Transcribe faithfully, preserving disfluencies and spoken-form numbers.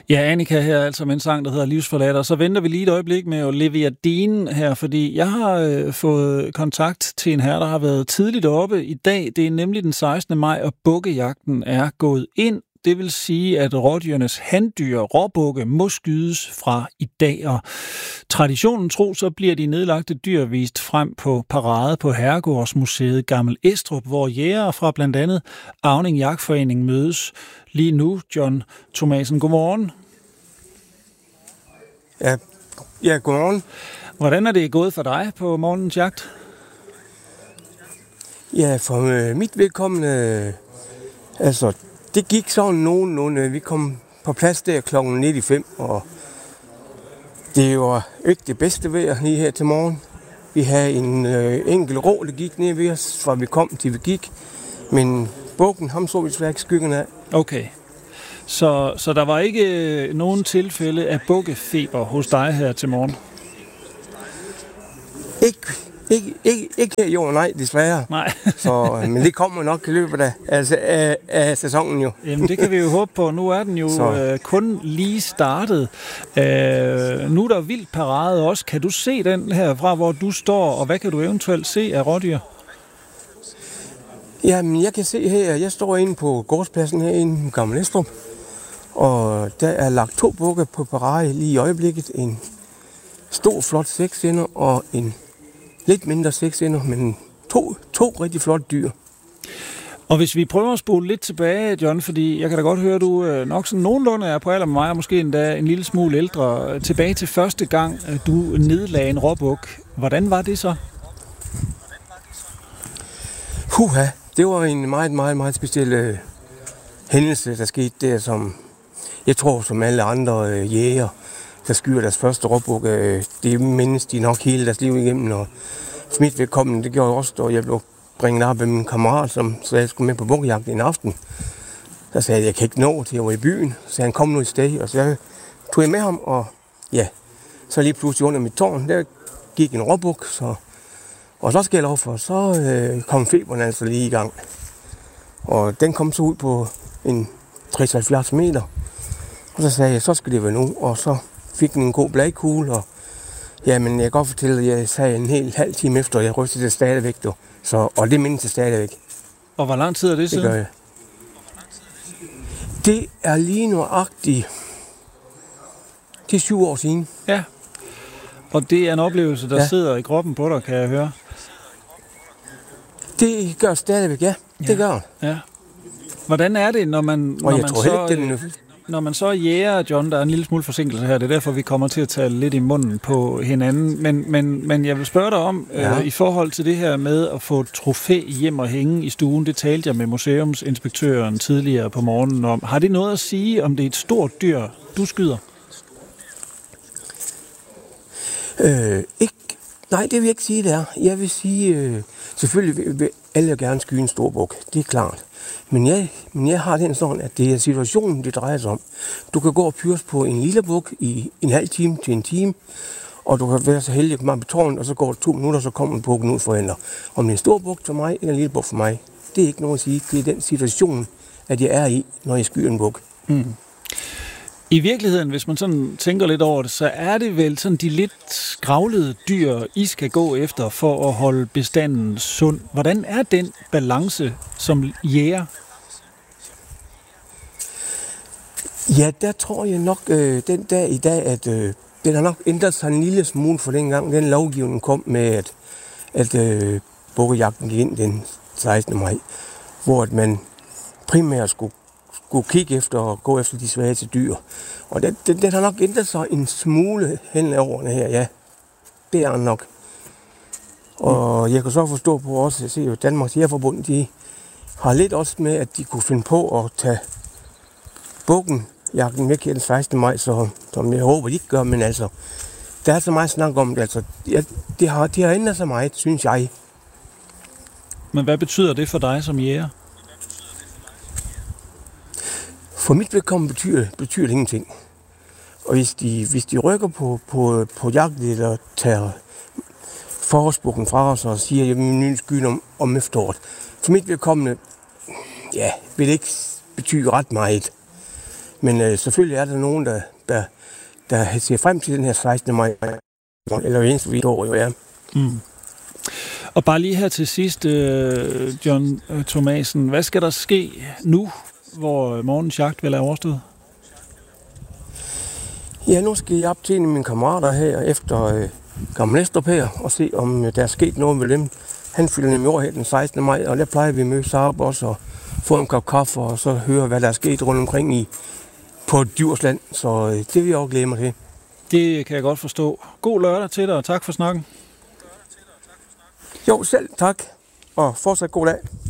Ja, Annika her, altså med en sang, der hedder Livsforladt, så venter vi lige et øjeblik med Olivia Dean her, fordi jeg har øh, fået kontakt til en her, der har været tidligt oppe i dag. Det er nemlig den sekstende maj, og bukkejagten er gået ind. Det vil sige, at rådyrenes handdyr, råbukke, må skydes fra i dag. Og traditionen tro, så bliver de nedlagte dyr vist frem på parade på Herregårdsmuseet Gammel Estrup, hvor jægere fra blandt andet Auning Jagtforening mødes lige nu. John Thomasen, godmorgen. Ja, ja, godmorgen. Hvordan er det gået for dig på morgenens jagt? Ja, for øh, mit vedkommende, altså, det gik sådan nogenlunde. Vi kom på plads der klokken ni fem, og det var ikke det bedste vejr lige her til morgen. Vi havde en øh, enkelt rå, der gik ned ved os, fra vi kom til vi gik, men bukken, ham så vi desværre ikke skyggen af. Okay. Så, så der var ikke nogen tilfælde af bukkefeber hos dig her til morgen? Ikke, ikke, ikke, ikke her i år, nej, desværre. Nej. så, men det kommer nok i løbet af, altså, af, af sæsonen jo. Jamen, det kan vi jo håbe på. Nu er den jo øh, kun lige startet. Øh, nu er der vildt parade også. Kan du se den her fra, hvor du står, og hvad kan du eventuelt se af rådyr? Jamen, jeg kan se her, jeg står inde på gårdspladsen herinde i Gammel Estrup, og der er lagt to bukke på parade lige i øjeblikket. En stor, flot seksender og en lidt mindre seksender, men to, to rigtig flotte dyr. Og hvis vi prøver at spole lidt tilbage, John, fordi jeg kan da godt høre, at du nok sådan nogenlunde er på alder med mig, og måske endda en lille smule ældre, tilbage til første gang, du nedlagde en råbuk. Hvordan var det så? Puha, det var en meget, meget, meget speciel øh, hændelse, der skete der, som jeg tror, som alle andre øh, jæger, der skyder deres første råbuk. Øh, det mindes de nok hele deres liv igennem, og for mit vedkommende, det gjorde jeg også, og jeg blev bringet op af min kammerat, som så jeg skulle med på bukkejagt en aften. Så sagde jeg, jeg kan ikke nå til at være i byen, så han kom nu et sted, og så tog jeg med ham, og ja, så lige pludselig under mit tårn, der gik en råbuk, så og så skal jeg lov for, så øh, kom feberen altså lige i gang. Og den kom så ud på en tres til halvfjerds meter. Og så sagde jeg, så skal det være nu. Og så fik den en god bladkugle. Og jamen, jeg kan godt fortælle, at jeg sagde en hel halv time efter, og jeg rystede det stadigvæk. Så, og det mindes jeg stadigvæk. Og hvor lang tid er det siden? Det gør jeg. Det er lige nøjagtigt. Det er syv år siden. Ja. Og det er en oplevelse, der ja. sidder i kroppen på dig, kan jeg høre. Det gør stadigvæk, ja. Det ja. gør ja. Hvordan er det, når man, når man, tror, så, den... når man så jæger, John, der er en lille smule forsinkelse her, det er derfor, vi kommer til at tale lidt i munden på hinanden, men, men, men jeg vil spørge dig om, ja. øh, i forhold til det her med at få et trofæ hjem og hænge i stuen, det talte jeg med museumsinspektøren tidligere på morgenen om. Har det noget at sige, om det er et stort dyr, du skyder? Øh, ikke, nej, det vil jeg ikke sige, det er. Jeg vil sige, øh, selvfølgelig vil, vil alle gerne skyde en stor buk, det er klart. Men jeg, men jeg har den sådan, at det er situationen, det drejer sig om. Du kan gå og pyrse på en lille buk i en halv time til en time, og du kan være så heldig at komme på tårnet, og så går det to minutter, så kommer bukken ud for ender. Om det er en stor buk for mig, eller en lille buk for mig, det er ikke noget at sige. Det er den situation, at jeg er i, når jeg skyder en buk. Mm. I virkeligheden, hvis man sådan tænker lidt over det, så er det vel sådan de lidt skravlede dyr, I skal gå efter for at holde bestanden sund. Hvordan er den balance som jæger? Ja, der tror jeg nok, øh, den dag i dag, at øh, den har nok ændret sig en lille smule for dengang, den lovgivning kom med, at, at øh, bukkejagten gik ind den sekstende maj, hvor at man primært skulle skulle kigge efter og gå efter de svageste dyr. Og den, den, den har nok ændret sig en smule hen ad årene her, ja. Det er nok. Og jeg kan så forstå på også, jeg ser jo Danmarks Jægerforbund, de har lidt også med, at de kunne finde på at tage bukkejagten væk her den sekstende maj, så, som jeg håber, de ikke gør, men altså, der er så meget snak om det, altså, ja, det, har, det har ændret sig meget, synes jeg. Men hvad betyder det for dig som jæger? For mit vedkommende betyder, betyder det ingenting. Og hvis de, hvis de rykker på, på, på jagten og tager forårsbukken fra os og siger, at jeg vil skyde om, om efteråret. For mit vedkommende, ja, vil det ikke betyde ret meget. Men øh, selvfølgelig er der nogen, der, der, der ser frem til den her sekstende maj, eller eneste vi år jo er. Mm. Og bare lige her til sidst, øh, John Thomasen, hvad skal der ske nu, hvor morgens jagt vil er overstået? Ja, nu skal jeg op til en af mine kammerater her efter øh, Gammel Estrup her, og se, om øh, der er sket noget med dem. Han fylder nemlig over her den sekstende maj, og der plejer vi at mødes op også og få en kop kaffe, og så høre, hvad der er sket rundt omkring i på Djursland. Så øh, det vil jeg også glæde mig til. Det kan jeg godt forstå. God lørdag til dig, og tak for snakken. Jo, selv tak, og fortsat god dag.